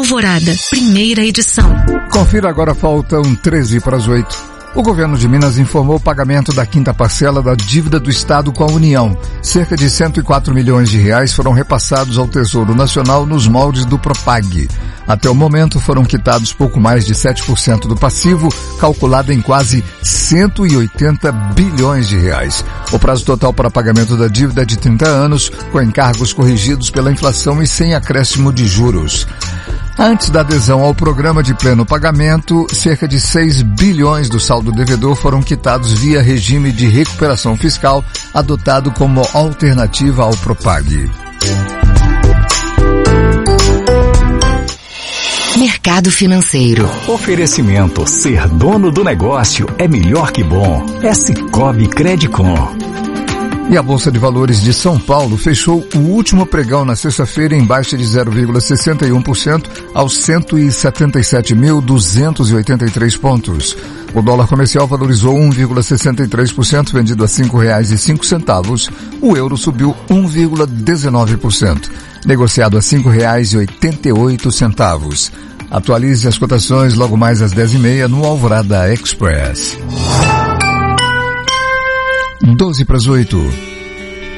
Alvorada, primeira edição. Confira agora, faltam 13 para as 8. O governo de Minas informou o pagamento da quinta parcela da dívida do Estado com a União. Cerca de 104 milhões de reais foram repassados ao Tesouro Nacional nos moldes do Propag. Até o momento foram quitados pouco mais de 7% do passivo, calculado em quase 180 bilhões de reais. O prazo total para pagamento da dívida é de 30 anos, com encargos corrigidos pela inflação e sem acréscimo de juros. Antes da adesão ao programa de pleno pagamento, cerca de 6 bilhões do saldo devedor foram quitados via regime de recuperação fiscal adotado como alternativa ao Propag. Mercado Financeiro. Oferecimento: ser dono do negócio é melhor que bom. É Sicoob Credicom. E a Bolsa de Valores de São Paulo fechou o último pregão na sexta-feira em baixa de 0,61% aos 177.283 pontos. O dólar comercial valorizou 1,63%, vendido a R$ 5,05. O euro subiu 1,19%, negociado a R$ 5,88. Atualize as cotações logo mais às 10h30 no Alvorada Express. 12 para as 8.